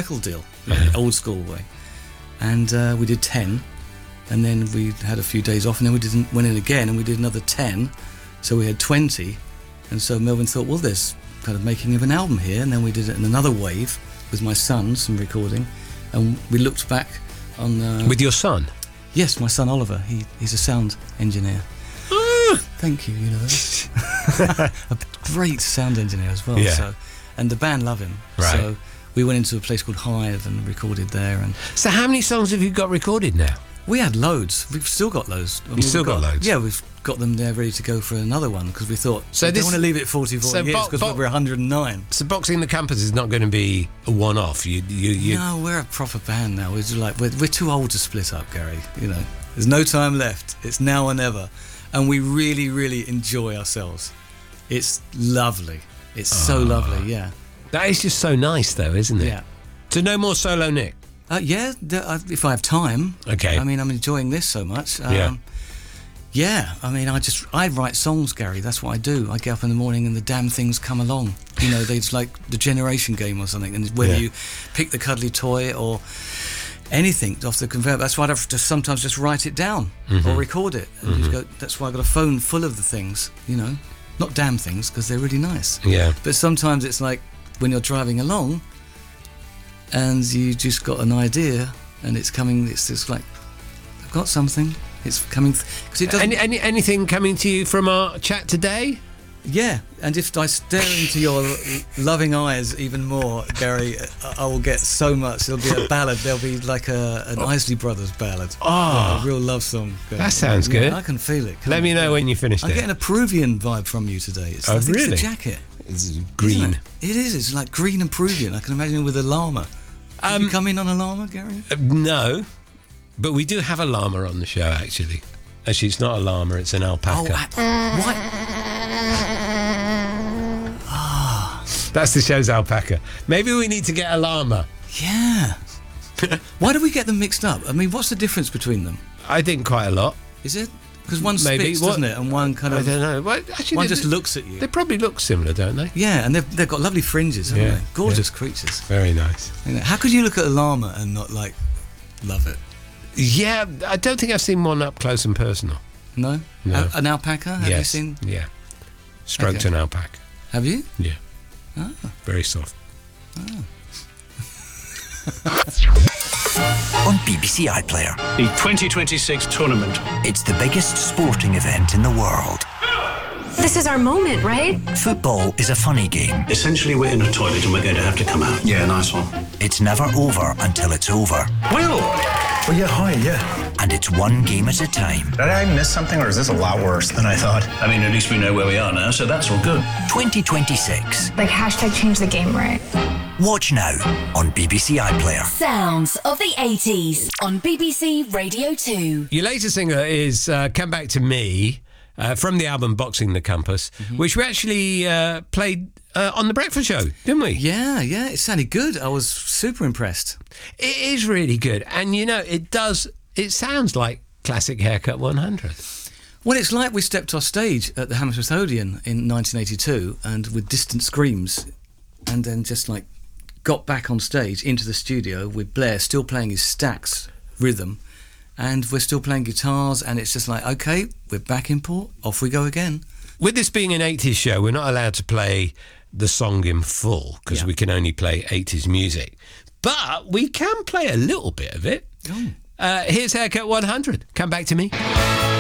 record deal, old school way. And we did 10, and then we had a few days off, and then we went in again, and we did another 10, so we had 20. And so Melvin thought, well, there's kind of making of an album here, and then we did it in another wave with my son, some recording, and we looked back on... With your son? Yes, my son Oliver. He's a sound engineer. Thank you, Universe. A great sound engineer as well. Yeah. So, and the band love him. Right. So we went into a place called Hive and recorded there. And so how many songs have you got recorded now? we had loads. We've still got loads. You've still got loads? Yeah, we've got them there ready to go for another one because we thought so we don't want to leave it 44 years because we're 109. So Boxing the Compass is not going to be a one-off. You. No, we're a proper band now. We're too old to split up, Gary. You know, there's no time left. It's now or never, and we really, really enjoy ourselves. It's lovely. It's so lovely. Yeah. That is just so nice, though, isn't it? Yeah. So no more solo Nick. Yeah, if I have time. Okay. I mean, I'm enjoying this so much. Yeah, I mean, I write songs, Gary. That's what I do. I get up in the morning and the damn things come along. You know, it's like the Generation Game or something. And whether you pick the cuddly toy or anything off the conveyor, that's why I have to sometimes just write it down or record it. And just go, that's why I got a phone full of the things, you know. Not damn things, because they're really nice. Yeah. But sometimes it's like when you're driving along and you just got an idea and it's coming, it's just like, I've got something. It's coming because it doesn't. Anything coming to you from our chat today? Yeah, and if I stare into your loving eyes even more, Gary, I will get so much. There'll be a ballad. There'll be like an Isley Brothers ballad. Oh, a real love song. That sounds good. I can feel it. Let me know when you finished it. I'm getting a Peruvian vibe from you today. I think really? It's the jacket. It's green. It is. It's like green and Peruvian. I can imagine with a llama. Did you come in on a llama, Gary? No, but we do have a llama on the show, actually. Actually, it's not a llama, it's an alpaca. What? That's the show's alpaca. Maybe we need to get a llama. Yeah. Why do we get them mixed up? I mean, what's the difference between them? I think quite a lot. Is it? Because one Maybe. spits, doesn't it? And one kind of... I don't know. Well, actually, one just looks at you. They probably look similar, don't they? Yeah, and they've got lovely fringes, haven't they? Gorgeous creatures. Very nice. You know, how could you look at a llama and not, like, love it? Yeah, I don't think I've seen one up close and personal. No? No. An alpaca? Have you seen? Yeah. Stroked an alpaca. Have you? Yeah. Oh. Very soft. On BBC iPlayer, The 2026 tournament. it's the biggest sporting event in the world. This is our moment, right? Football is a funny game. Essentially, we're in a toilet and we're going to have to come out. Yeah, nice one. It's never over until it's over. Will! Oh, yeah, hi, yeah. And it's one game at a time. Did I miss something, or is this a lot worse than I thought? I mean, at least we know where we are now, so that's all good. 2026. Like hashtag change the game, right? Watch now on BBC iPlayer. Sounds of the 80s on BBC Radio 2. Your latest singer is Come Back to Me from the album Boxing the Compass, which we actually played on The Breakfast Show, didn't we? Yeah, it sounded good. I was super impressed. It is really good. And, you know, it sounds like classic Haircut 100. Well, it's like we stepped off stage at the Hammersmith Odeon in 1982 and with Distant Screams and then just like got back on stage into the studio with Blair still playing his Stax rhythm and we're still playing guitars and it's just like, okay, we're back in port, off we go again. With this being an 80s show, we're not allowed to play the song in full because we can only play 80s music. But we can play a little bit of it. Here's Haircut 100. Come Back to Me.